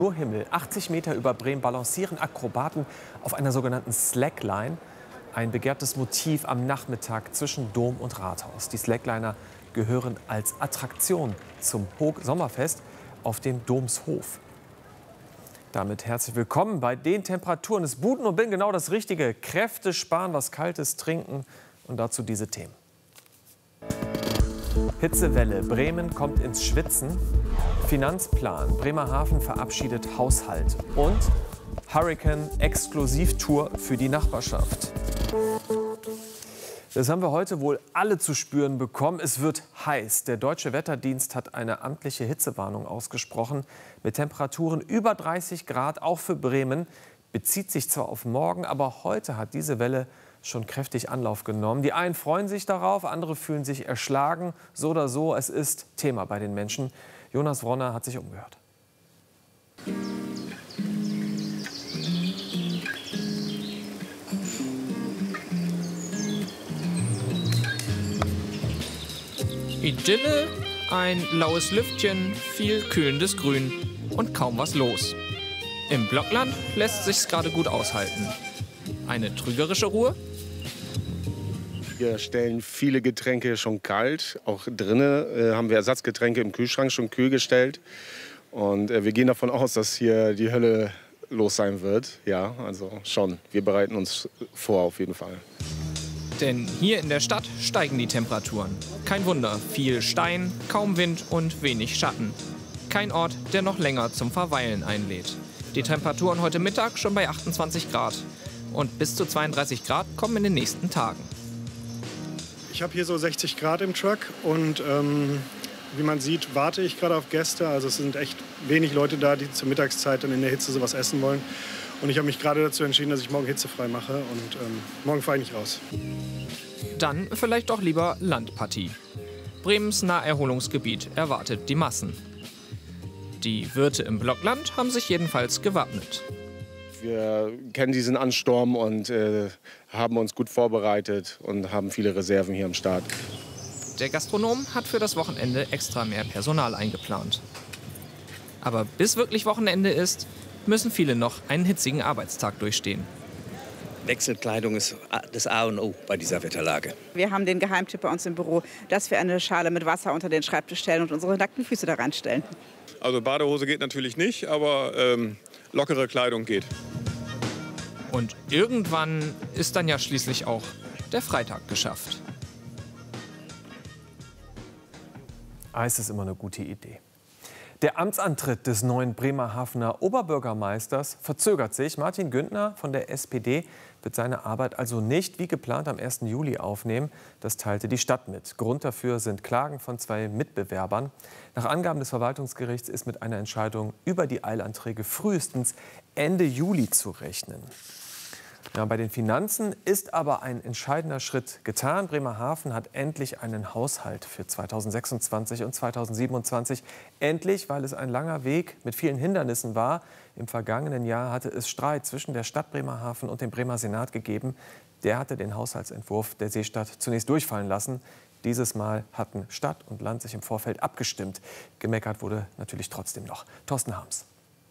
Nur Himmel. 80 Meter über Bremen balancieren Akrobaten auf einer sogenannten Slackline. Ein begehrtes Motiv am Nachmittag zwischen Dom und Rathaus. Die Slackliner gehören als Attraktion zum Sommerfest auf dem Domshof. Damit herzlich willkommen bei den Temperaturen. Es Buten und Bin genau das Richtige. Kräfte sparen, was Kaltes trinken und dazu diese Themen. Hitzewelle, Bremen kommt ins Schwitzen. Finanzplan, Bremerhaven verabschiedet Haushalt. Und Hurricane-Exklusivtour für die Nachbarschaft. Das haben wir heute wohl alle zu spüren bekommen. Es wird heiß. Der Deutsche Wetterdienst hat eine amtliche Hitzewarnung ausgesprochen. Mit Temperaturen über 30 Grad, auch für Bremen. Bezieht sich zwar auf morgen, aber heute hat diese Welle schon kräftig Anlauf genommen. Die einen freuen sich darauf, andere fühlen sich erschlagen. So oder so, es ist Thema bei den Menschen. Jonas Wronner hat sich umgehört. Idylle, ein laues Lüftchen, viel kühlendes Grün und kaum was los. Im Blockland lässt sich's gerade gut aushalten. Eine trügerische Ruhe? Wir stellen viele Getränke schon kalt. Auch drinnen haben wir Ersatzgetränke im Kühlschrank schon kühl gestellt. Und wir gehen davon aus, dass hier die Hölle los sein wird. Ja, also schon. Wir bereiten uns vor auf jeden Fall. Denn hier in der Stadt steigen die Temperaturen. Kein Wunder, viel Stein, kaum Wind und wenig Schatten. Kein Ort, der noch länger zum Verweilen einlädt. Die Temperaturen heute Mittag schon bei 28 Grad. Und bis zu 32 Grad kommen in den nächsten Tagen. Ich habe hier so 60 Grad im Truck und wie man sieht, warte ich gerade auf Gäste. Also es sind echt wenig Leute da, die zur Mittagszeit dann in der Hitze sowas essen wollen. Und ich habe mich gerade dazu entschieden, dass ich morgen hitzefrei mache und morgen fahre ich nicht raus. Dann vielleicht doch lieber Landpartie. Bremens Naherholungsgebiet erwartet die Massen. Die Wirte im Blockland haben sich jedenfalls gewappnet. Wir kennen diesen Ansturm und haben uns gut vorbereitet und haben viele Reserven hier am Start. Der Gastronom hat für das Wochenende extra mehr Personal eingeplant. Aber bis wirklich Wochenende ist, müssen viele noch einen hitzigen Arbeitstag durchstehen. Wechselkleidung ist das A und O bei dieser Wetterlage. Wir haben den Geheimtipp bei uns im Büro, dass wir eine Schale mit Wasser unter den Schreibtisch stellen und unsere nackten Füße da reinstellen. Also Badehose geht natürlich nicht, aber lockere Kleidung geht. Und irgendwann ist dann ja schließlich auch der Freitag geschafft. Eis ist immer eine gute Idee. Der Amtsantritt des neuen Bremerhavener Oberbürgermeisters verzögert sich. Martin Güntner von der SPD wird seine Arbeit also nicht wie geplant am 1. Juli aufnehmen. Das teilte die Stadt mit. Grund dafür sind Klagen von 2 Mitbewerbern. Nach Angaben des Verwaltungsgerichts ist mit einer Entscheidung über die Eilanträge frühestens Ende Juli zu rechnen. Ja, bei den Finanzen ist aber ein entscheidender Schritt getan. Bremerhaven hat endlich einen Haushalt für 2026 und 2027. Endlich, weil es ein langer Weg mit vielen Hindernissen war. Im vergangenen Jahr hatte es Streit zwischen der Stadt Bremerhaven und dem Bremer Senat gegeben. Der hatte den Haushaltsentwurf der Seestadt zunächst durchfallen lassen. Dieses Mal hatten Stadt und Land sich im Vorfeld abgestimmt. Gemeckert wurde natürlich trotzdem noch. Thorsten Harms.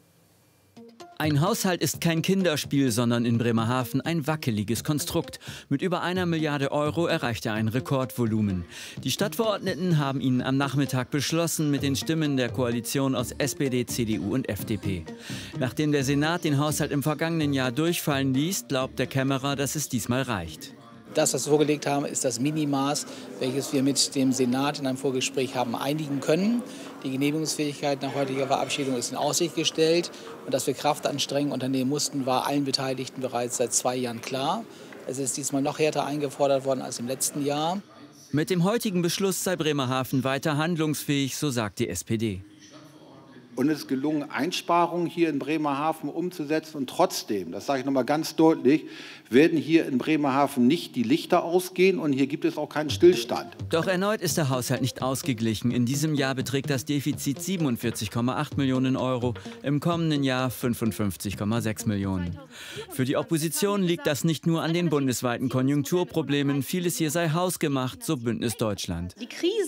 Ein Haushalt ist kein Kinderspiel, sondern in Bremerhaven ein wackeliges Konstrukt. Mit über 1 Milliarde Euro erreicht er ein Rekordvolumen. Die Stadtverordneten haben ihn am Nachmittag beschlossen mit den Stimmen der Koalition aus SPD, CDU und FDP. Nachdem der Senat den Haushalt im vergangenen Jahr durchfallen ließ, glaubt der Kämmerer, dass es diesmal reicht. Das, was wir vorgelegt haben, ist das Minimaß, welches wir mit dem Senat in einem Vorgespräch haben einigen können. Die Genehmigungsfähigkeit nach heutiger Verabschiedung ist in Aussicht gestellt. Und dass wir Kraftanstrengungen unternehmen mussten, war allen Beteiligten bereits seit 2 Jahren klar. Es ist diesmal noch härter eingefordert worden als im letzten Jahr. Mit dem heutigen Beschluss sei Bremerhaven weiter handlungsfähig, so sagt die SPD. Und es ist gelungen, Einsparungen hier in Bremerhaven umzusetzen. Und trotzdem, das sage ich noch mal ganz deutlich, werden hier in Bremerhaven nicht die Lichter ausgehen und hier gibt es auch keinen Stillstand. Doch erneut ist der Haushalt nicht ausgeglichen. In diesem Jahr beträgt das Defizit 47,8 Millionen Euro, im kommenden Jahr 55,6 Millionen. Für die Opposition liegt das nicht nur an den bundesweiten Konjunkturproblemen. Vieles hier sei hausgemacht, so Bündnis Deutschland. Die Krise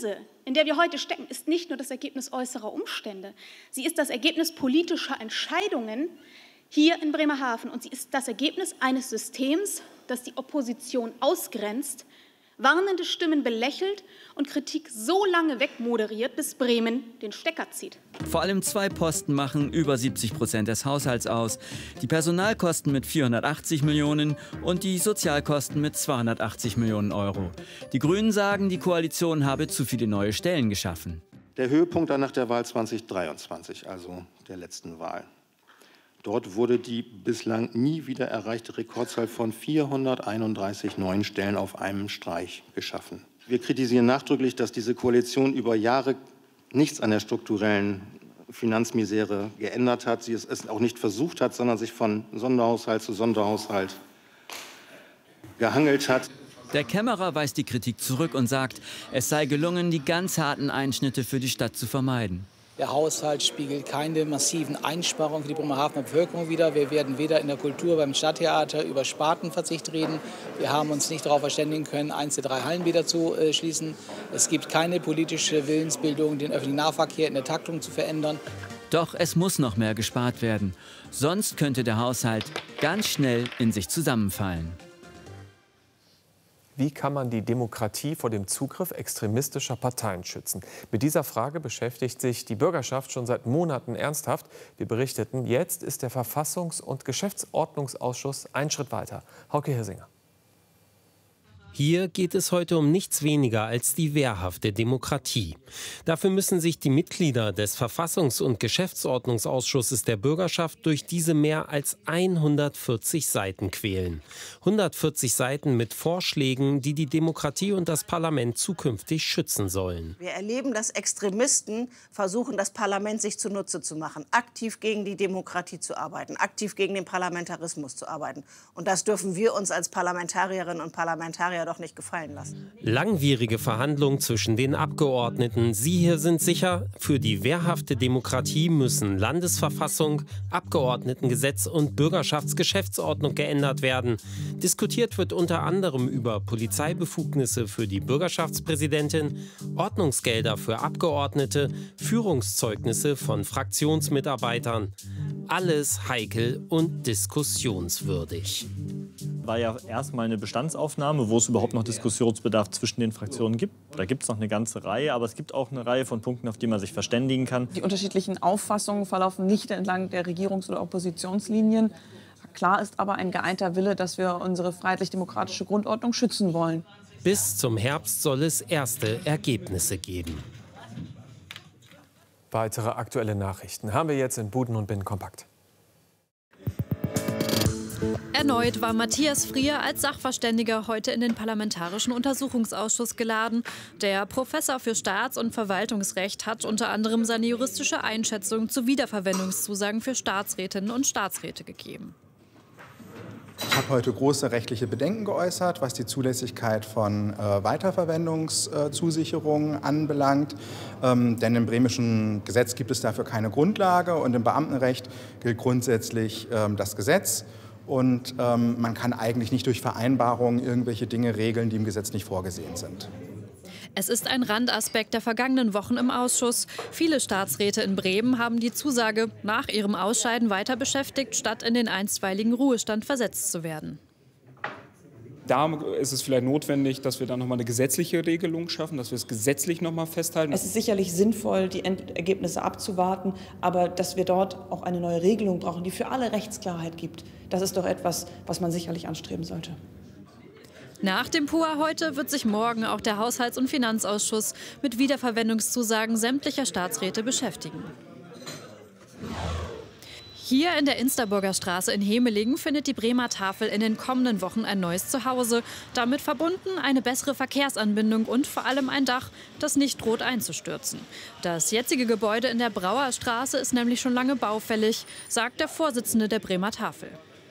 in der wir heute stecken, ist nicht nur das Ergebnis äußerer Umstände. Sie ist das Ergebnis politischer Entscheidungen hier in Bremerhaven. Und sie ist das Ergebnis eines Systems, das die Opposition ausgrenzt, warnende Stimmen belächelt und Kritik so lange wegmoderiert, bis Bremen den Stecker zieht. Vor allem 2 Posten machen über 70% des Haushalts aus. Die Personalkosten mit 480 Millionen und die Sozialkosten mit 280 Millionen Euro. Die Grünen sagen, die Koalition habe zu viele neue Stellen geschaffen. Der Höhepunkt dann nach der Wahl 2023, also der letzten Wahl. Dort wurde die bislang nie wieder erreichte Rekordzahl von 431 neuen Stellen auf einem Streich geschaffen. Wir kritisieren nachdrücklich, dass diese Koalition über Jahre nichts an der strukturellen Finanzmisere geändert hat. Sie es auch nicht versucht hat, sondern sich von Sonderhaushalt zu Sonderhaushalt gehangelt hat. Der Kämmerer weist die Kritik zurück und sagt, es sei gelungen, die ganz harten Einschnitte für die Stadt zu vermeiden. Der Haushalt spiegelt keine massiven Einsparungen für die Bremerhavener Bevölkerung wider. Wir werden weder in der Kultur beim Stadttheater über Spartenverzicht reden. Wir haben uns nicht darauf verständigen können, 1 der 3 Hallen wieder zu schließen. Es gibt keine politische Willensbildung, den öffentlichen Nahverkehr in der Taktung zu verändern. Doch es muss noch mehr gespart werden. Sonst könnte der Haushalt ganz schnell in sich zusammenfallen. Wie kann man die Demokratie vor dem Zugriff extremistischer Parteien schützen? Mit dieser Frage beschäftigt sich die Bürgerschaft schon seit Monaten ernsthaft. Wir berichteten, jetzt ist der Verfassungs- und Geschäftsordnungsausschuss einen Schritt weiter. Hauke Hirsinger. Hier geht es heute um nichts weniger als die wehrhafte Demokratie. Dafür müssen sich die Mitglieder des Verfassungs- und Geschäftsordnungsausschusses der Bürgerschaft durch diese mehr als 140 Seiten quälen. 140 Seiten mit Vorschlägen, die die Demokratie und das Parlament zukünftig schützen sollen. Wir erleben, dass Extremisten versuchen, das Parlament sich zunutze zu machen, aktiv gegen die Demokratie zu arbeiten, aktiv gegen den Parlamentarismus zu arbeiten. Und das dürfen wir uns als Parlamentarierinnen und Parlamentarier doch nicht gefallen lassen. Langwierige Verhandlungen zwischen den Abgeordneten. Sie hier sind sicher, für die wehrhafte Demokratie müssen Landesverfassung, Abgeordnetengesetz und Bürgerschaftsgeschäftsordnung geändert werden. Diskutiert wird unter anderem über Polizeibefugnisse für die Bürgerschaftspräsidentin, Ordnungsgelder für Abgeordnete, Führungszeugnisse von Fraktionsmitarbeitern. Alles heikel und diskussionswürdig. War ja erstmal eine Bestandsaufnahme, wo es überhaupt noch Diskussionsbedarf zwischen den Fraktionen gibt. Da gibt es noch eine ganze Reihe, aber es gibt auch eine Reihe von Punkten, auf die man sich verständigen kann. Die unterschiedlichen Auffassungen verlaufen nicht entlang der Regierungs- oder Oppositionslinien. Klar ist aber ein geeinter Wille, dass wir unsere freiheitlich-demokratische Grundordnung schützen wollen. Bis zum Herbst soll es erste Ergebnisse geben. Weitere aktuelle Nachrichten haben wir jetzt in Buden und Binnen kompakt. Erneut war Matthias Frier als Sachverständiger heute in den Parlamentarischen Untersuchungsausschuss geladen. Der Professor für Staats- und Verwaltungsrecht hat unter anderem seine juristische Einschätzung zu Wiederverwendungszusagen für Staatsrätinnen und Staatsräte gegeben. Ich habe heute große rechtliche Bedenken geäußert, was die Zulässigkeit von Weiterverwendungszusicherungen anbelangt. Denn im bremischen Gesetz gibt es dafür keine Grundlage und im Beamtenrecht gilt grundsätzlich das Gesetz. Und man kann eigentlich nicht durch Vereinbarungen irgendwelche Dinge regeln, die im Gesetz nicht vorgesehen sind. Es ist ein Randaspekt der vergangenen Wochen im Ausschuss. Viele Staatsräte in Bremen haben die Zusage, nach ihrem Ausscheiden weiter beschäftigt, statt in den einstweiligen Ruhestand versetzt zu werden. Da ist es vielleicht notwendig, dass wir dann noch mal eine gesetzliche Regelung schaffen, dass wir es gesetzlich noch mal festhalten. Es ist sicherlich sinnvoll, die Endergebnisse abzuwarten, aber dass wir dort auch eine neue Regelung brauchen, die für alle Rechtsklarheit gibt, das ist doch etwas, was man sicherlich anstreben sollte. Nach dem PUA heute wird sich morgen auch der Haushalts- und Finanzausschuss mit Wiederverwendungszusagen sämtlicher Staatsräte beschäftigen. Hier in der Insterburger Straße in Hemelingen findet die Bremer Tafel in den kommenden Wochen ein neues Zuhause. Damit verbunden eine bessere Verkehrsanbindung und vor allem ein Dach, das nicht droht einzustürzen. Das jetzige Gebäude in der Brauerstraße ist nämlich schon lange baufällig, sagt der Vorsitzende der Bremer Tafel.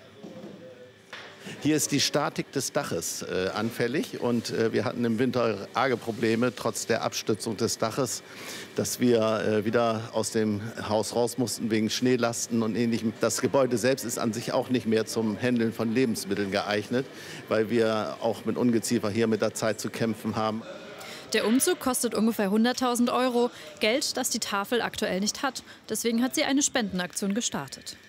Hier ist die Statik des Daches anfällig und wir hatten im Winter arge Probleme, trotz der Abstützung des Daches, dass wir wieder aus dem Haus raus mussten wegen Schneelasten und Ähnlichem. Das Gebäude selbst ist an sich auch nicht mehr zum Handeln von Lebensmitteln geeignet, weil wir auch mit Ungeziefer hier mit der Zeit zu kämpfen haben. Der Umzug kostet ungefähr 100.000 €, Geld, das die Tafel aktuell nicht hat. Deswegen hat sie eine Spendenaktion gestartet.